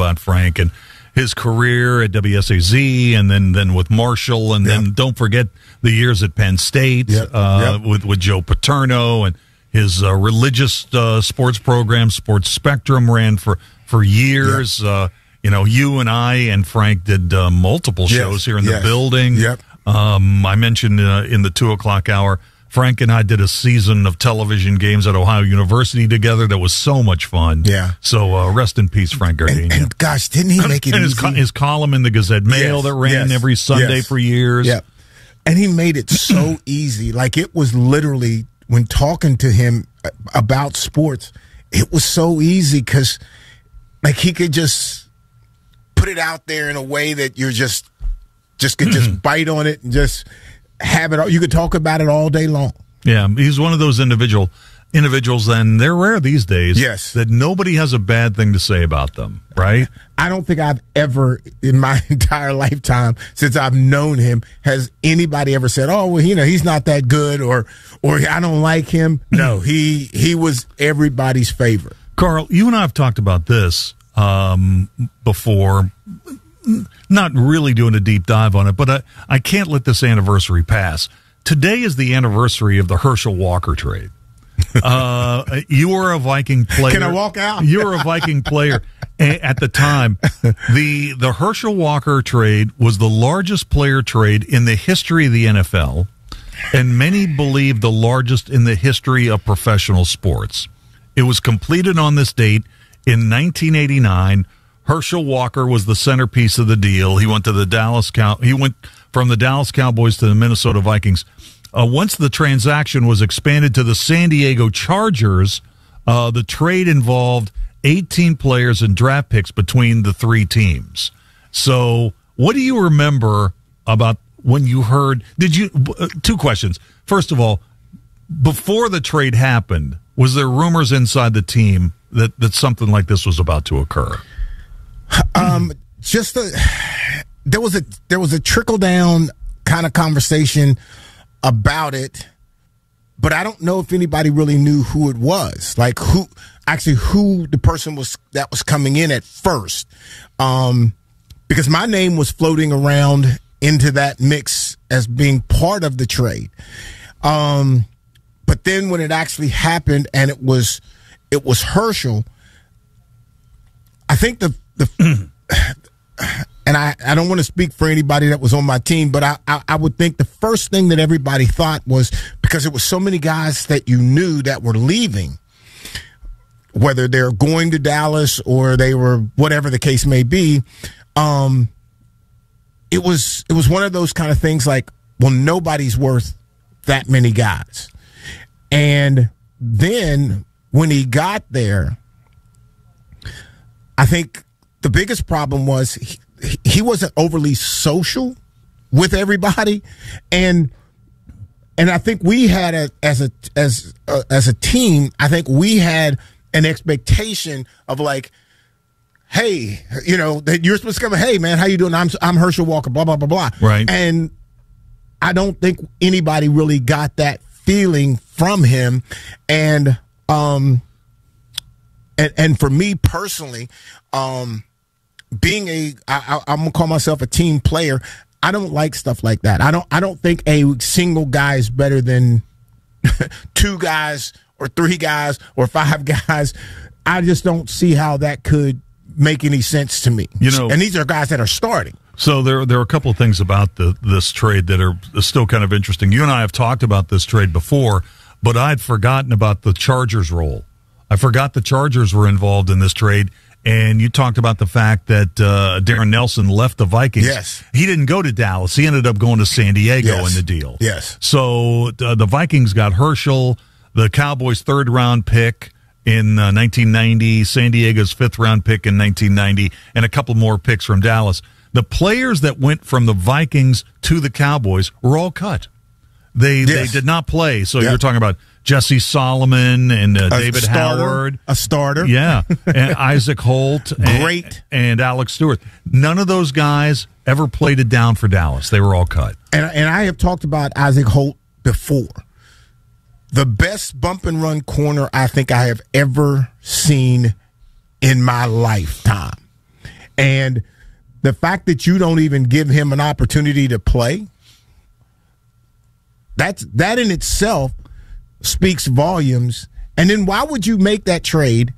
about Frank and his career at WSAZ, and then with Marshall, and then don't forget the years at Penn State with Joe Paterno and his religious sports program, Sports Spectrum, ran for years. You and I and Frank did multiple shows here in the building. I mentioned in the 2 o'clock hour, Frank and I did a season of television games at Ohio University together. That was so much fun. Yeah. So rest in peace, Frank Gardenia. And gosh, didn't he make it easy? His column in the Gazette Mail that ran every Sunday for years. Yeah. And he made it so easy. Like, it was literally, when talking to him about sports, it was so easy because, like, he could just put it out there in a way that you're just could just bite on it and just have it. You could talk about it all day long. Yeah, he's one of those individuals, and they're rare these days. Yes, that nobody has a bad thing to say about them. Right? I don't think I've ever, in my entire lifetime since I've known him, has anybody ever said, "Oh, well, he's not that good," or "I don't like him." No, he was everybody's favorite. Carl, you and I have talked about this before. Not really doing a deep dive on it, but I can't let this anniversary pass. Today is the anniversary of the Herschel Walker trade. You were a Viking player. Can I walk out? You were a Viking player at the time. The Herschel Walker trade was the largest player trade in the history of the NFL, and many believe the largest in the history of professional sports. It was completed on this date in 1989. Herschel Walker was the centerpiece of the deal. He went from the Dallas Cowboys to the Minnesota Vikings. Once the transaction was expanded to the San Diego Chargers, the trade involved 18 players and draft picks between the three teams. So, what do you remember about when you heard? Two questions. First of all, before the trade happened, was there rumors inside the team that something like this was about to occur? There was a trickle down kind of conversation about it, but I don't know if anybody really knew who it was, like who the person was that was coming in at first, because my name was floating around into that mix as being part of the trade. But then when it actually happened and it was Herschel, I think and I don't want to speak for anybody that was on my team, but I would think the first thing that everybody thought was, because it was so many guys that you knew that were leaving, whether they're going to Dallas or they were whatever the case may be, it was one of those kind of things like, well, nobody's worth that many guys. And then when he got there, I think the biggest problem was he wasn't overly social with everybody, and I think we had as a team, I think we had an expectation of like, hey, that you're supposed to come, hey man, how you doing? I'm Herschel Walker, blah blah blah blah. Right. And I don't think anybody really got that feeling from him, and for me personally, being I'm gonna call myself a team player, I don't like stuff like that. I don't think a single guy is better than two guys or three guys or five guys. I just don't see how that could make any sense to me. And these are guys that are starting. So there are a couple of things about this trade that are still kind of interesting. You and I have talked about this trade before, but I'd forgotten about the Chargers' role. I forgot the Chargers were involved in this trade, and you talked about the fact that Darren Nelson left the Vikings. Yes. He didn't go to Dallas. He ended up going to San Diego in the deal. Yes. So the Vikings got Herschel, the Cowboys' third-round pick in 1990, San Diego's fifth-round pick in 1990, and a couple more picks from Dallas. The players that went from the Vikings to the Cowboys were all cut. They did not play. So you're talking about Jesse Solomon and David Howard. A starter. Yeah. And Isaac Holt. Great. And Alex Stewart. None of those guys ever played it down for Dallas. They were all cut. And I have talked about Isaac Holt before. The best bump and run corner I think I have ever seen in my lifetime. And the fact that you don't even give him an opportunity to play, that in itself speaks volumes. And then why would you make that trade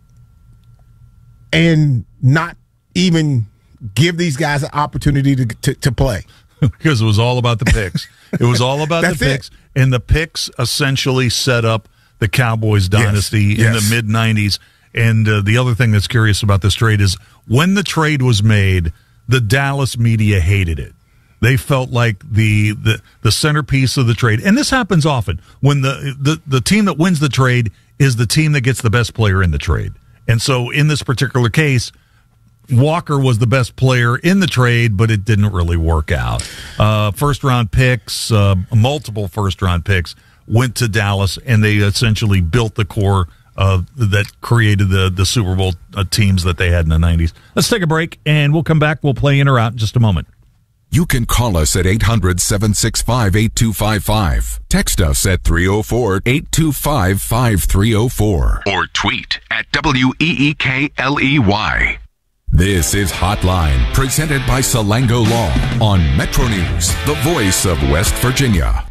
and not even give these guys an opportunity to play? Because it was all about the picks. It was all about the picks. And the picks essentially set up the Cowboys dynasty in the mid-'90s. And the other thing that's curious about this trade is when the trade was made, the Dallas media hated it. They felt like the centerpiece of the trade. And this happens often when the team that wins the trade is the team that gets the best player in the trade. And so in this particular case, Walker was the best player in the trade, but it didn't really work out. First-round picks, multiple first-round picks, went to Dallas, and they essentially built the core that created the Super Bowl teams that they had in the 90s. Let's take a break, and we'll come back. We'll play in or out in just a moment. You can call us at 800-765-8255. Text us at 304-825-5304. Or tweet at WEEKLEY. This is Hotline, presented by Salango Law on Metro News, the voice of West Virginia.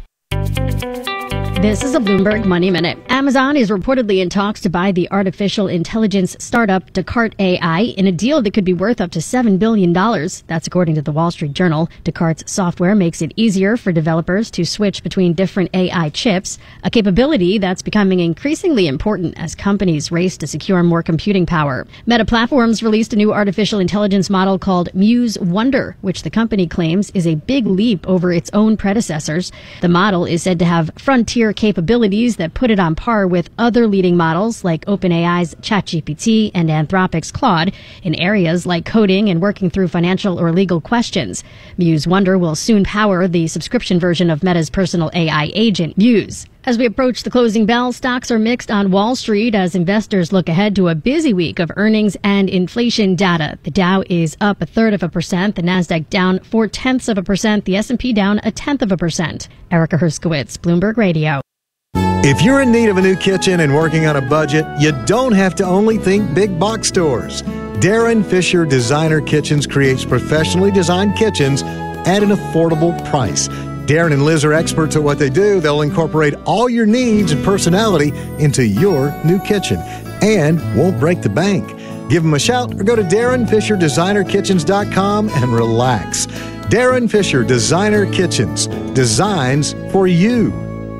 This is a Bloomberg Money Minute. Amazon is reportedly in talks to buy the artificial intelligence startup Descartes AI in a deal that could be worth up to $7 billion. That's according to the Wall Street Journal. Descartes software makes it easier for developers to switch between different AI chips, a capability that's becoming increasingly important as companies race to secure more computing power. Meta Platforms released a new artificial intelligence model called Muse Wonder, which the company claims is a big leap over its own predecessors. The model is said to have frontier capabilities that put it on par with other leading models like OpenAI's ChatGPT and Anthropic's Claude in areas like coding and working through financial or legal questions. Muse Wonder will soon power the subscription version of Meta's personal AI agent, Muse. As we approach the closing bell, stocks are mixed on Wall Street as investors look ahead to a busy week of earnings and inflation data. The Dow is up 0.33%, the Nasdaq down 0.4%, the S&P down 0.1%. Erica Herskowitz, Bloomberg Radio. If you're in need of a new kitchen and working on a budget, you don't have to only think big box stores. Darren Fisher Designer Kitchens creates professionally designed kitchens at an affordable price. Darren and Liz are experts at what they do. They'll incorporate all your needs and personality into your new kitchen and won't break the bank. Give them a shout or go to DarrenFisherDesignerKitchens.com and relax. Darren Fisher Designer Kitchens. Designs for you.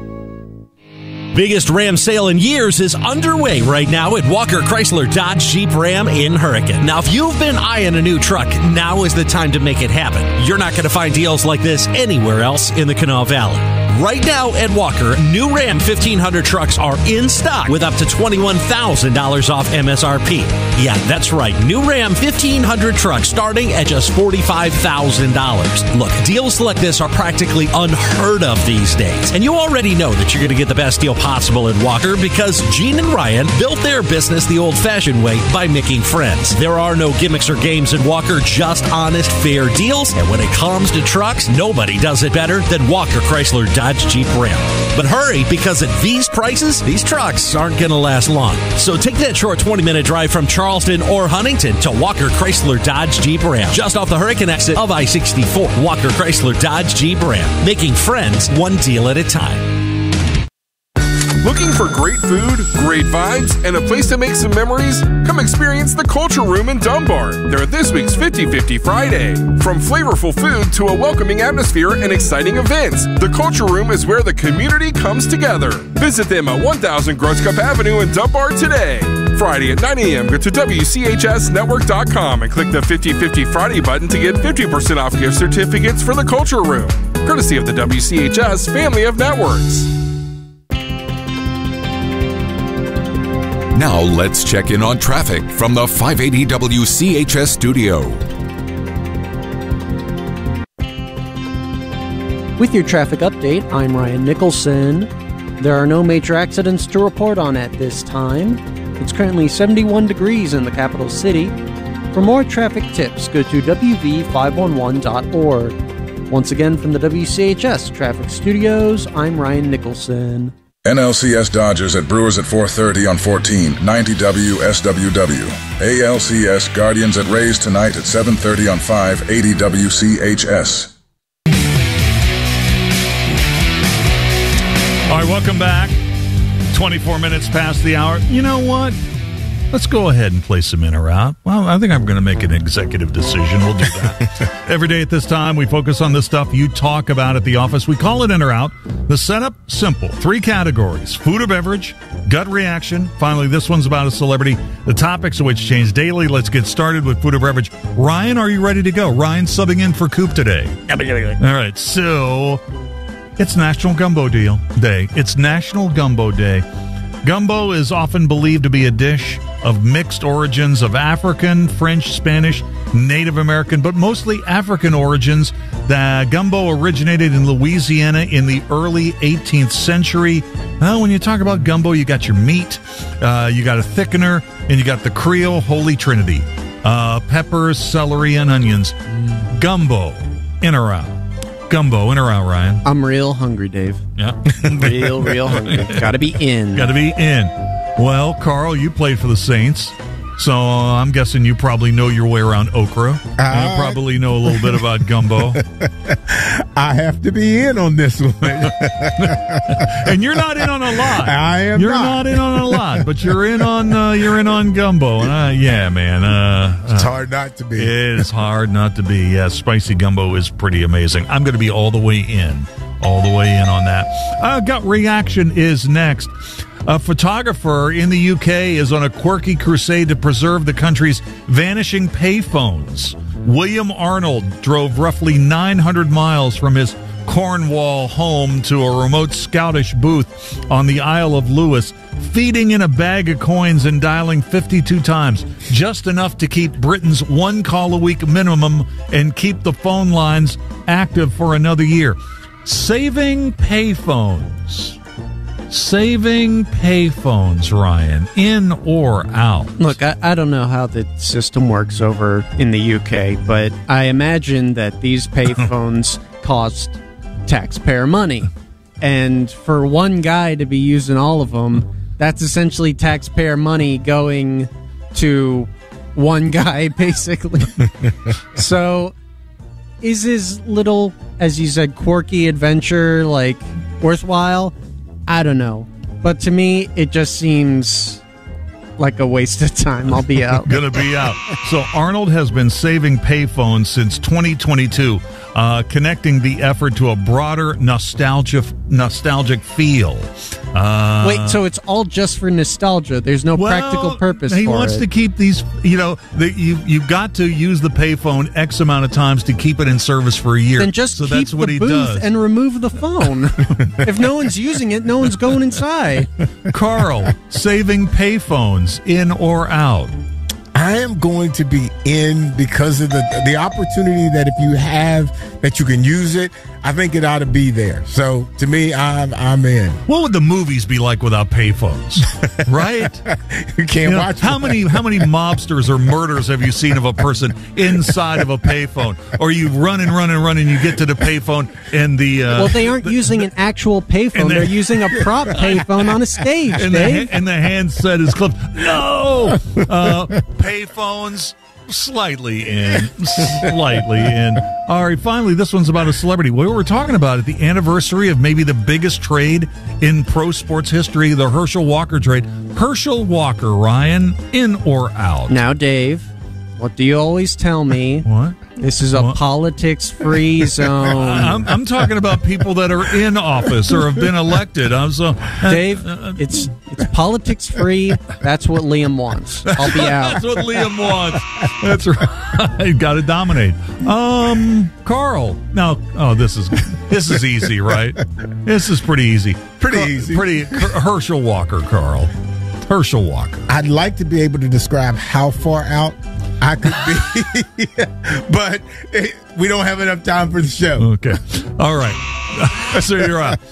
Biggest Ram sale in years is underway right now at Walker Chrysler Dodge Jeep Ram in Hurricane. Now, if you've been eyeing a new truck, now is the time to make it happen. You're not going to find deals like this anywhere else in the Kanawha Valley. Right now at Walker, new Ram 1500 trucks are in stock with up to $21,000 off MSRP. Yeah, that's right. New Ram 1500 trucks starting at just $45,000. Look, deals like this are practically unheard of these days. And you already know that you're going to get the best deal possible at Walker because Gene and Ryan built their business the old-fashioned way by making friends. There are no gimmicks or games at Walker, just honest, fair deals. And when it comes to trucks, nobody does it better than Walker Chrysler Dodge Jeep Ram. But hurry, because at these prices, these trucks aren't going to last long. So take that short 20-minute drive from Charleston or Huntington to Walker Chrysler Dodge Jeep Ram, just off the Hurricane exit of I-64. Walker Chrysler Dodge Jeep Ram, making friends one deal at a time. Looking for great food, great vibes, and a place to make some memories? Come experience the Culture Room in Dunbar. They're this week's 50-50 Friday. From flavorful food to a welcoming atmosphere and exciting events, the Culture Room is where the community comes together. Visit them at 1000 Gross Cup Avenue in Dunbar today. Friday at 9 a.m. Go to WCHSnetwork.com and click the 50-50 Friday button to get 50% off gift certificates for the Culture Room, courtesy of the WCHS family of networks. Now let's check in on traffic from the 580 WCHS studio. With your traffic update, I'm Ryan Nicholson. There are no major accidents to report on at this time. It's currently 71 degrees in the capital city. For more traffic tips, go to WV511.org. Once again from the WCHS Traffic Studios, I'm Ryan Nicholson. NLCS Dodgers at Brewers at 4:30 on 1490 WSWW. ALCS Guardians at Rays tonight at 7:30 on 580 WCHS. All right, welcome back. 24 minutes past the hour. You know what? Let's go ahead and play some in or out. Well, I think I'm going to make an executive decision. We'll do that. Every day at this time, we focus on the stuff you talk about at the office. We call it in or out. The setup, simple. 3 categories: food or beverage, gut reaction. Finally, this one's about a celebrity. The topics of which change daily. Let's get started with food or beverage. Ryan, are you ready to go? Ryan subbing in for Coop today. All right, so it's National Gumbo Day. It's National Gumbo Day. Gumbo is often believed to be a dish of mixed origins of African, French, Spanish, Native American, but mostly African origins. The gumbo originated in Louisiana in the early 18th century. Well, when you talk about gumbo, you got your meat, you got a thickener, and you got the Creole Holy Trinity. Peppers, celery, and onions. Gumbo, in or out? Gumbo, in or out, Ryan? I'm real hungry, Dave. Yeah. real hungry. Gotta be in. Gotta be in. Well, Carl, you played for the Saints, so I'm guessing you probably know your way around okra. You probably know a little bit about gumbo. I have to be in on this one. And you're not in on a lot. I am. You're not in on a lot, but you're in on gumbo. And yeah, man. It's hard not to be. It is hard not to be. Yeah, spicy gumbo is pretty amazing. I'm going to be all the way in. All the way in on that. Gut reaction is next. A photographer in the UK is on a quirky crusade to preserve the country's vanishing payphones. William Arnold drove roughly 900 miles from his Cornwall home to a remote Scottish booth on the Isle of Lewis, feeding in a bag of coins and dialing 52 times, just enough to keep Britain's 1 call a week minimum and keep the phone lines active for another year. Saving payphones. Saving payphones, Ryan, in or out? Look, I don't know how the system works over in the UK, but I imagine that these payphones cost taxpayer money. And for one guy to be using all of them, that's essentially taxpayer money going to one guy, basically. So is his little, as you said, quirky adventure, like, worthwhile? I don't know. But to me, it just seems like a waste of time. I'll be out. Gonna be out. So Arnold has been saving payphones since 2022, connecting the effort to a broader nostalgic feel. Wait, so it's all just for nostalgia? There's no practical purpose for it? He wants to keep these, you've got to use the payphone X amount of times to keep it in service for a year. Then just so keep that's what the he booth does. And remove the phone. If no one's using it, no one's going inside. Carl, saving payphones, in or out? I am going to be in because of the opportunity that if you have that you can use it, I think it ought to be there. So to me, I'm in. What would the movies be like without payphones? Right? You can't watch how many mobsters or murders have you seen of a person inside of a payphone? Or you run and you get to the payphone and the well, they aren't using an actual payphone. They're using a prop payphone on a stage. And the handset is clipped. No, payphones. Slightly in. All right, finally, this one's about a celebrity. We were talking about at the anniversary of maybe the biggest trade in pro sports history, the Herschel Walker trade. Herschel Walker, Ryan, in or out? Now, Dave, what do you always tell me? What? This is a politics-free zone. I'm talking about people that are in office or have been elected. Dave, it's politics-free. That's what Liam wants. I'll be out. That's what Liam wants. That's right. Got to dominate. Carl. Now, this is easy, right? This is pretty easy. Pretty Herschel Walker, Carl. Herschel Walker. I'd like to be able to describe how far out I could be, but we don't have enough time for the show. Okay. All right. So you're out.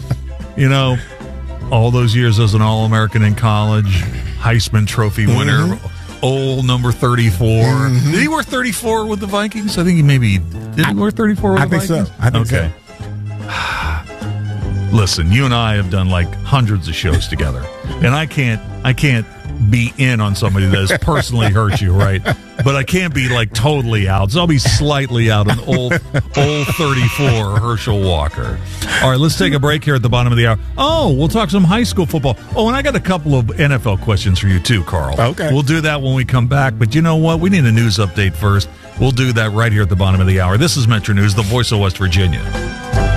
All those years as an All-American in college, Heisman Trophy winner, old number 34. Mm-hmm. Did he wear 34 with the Vikings? I think he maybe did. He wear 34 with the Vikings? I think so. Okay. listen, you and I have done like hundreds of shows together, and I can't be in on somebody that has personally hurt you, right? But I can't be like totally out. So I'll be slightly out on old 34 Herschel Walker. All right, let's take a break here at the bottom of the hour. Oh, we'll talk some high school football. Oh, and I got a couple of NFL questions for you too, Carl. Okay. We'll do that when we come back. But you know what? We need a news update first. We'll do that right here at the bottom of the hour. This is Metro News, the voice of West Virginia.